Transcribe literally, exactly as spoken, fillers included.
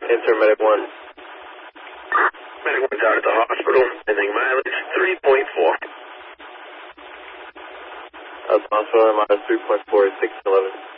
Answer medic one. Medic one's out at the hospital. Ending mileage three point four. Out at the hospital, mileage three point four, six eleven.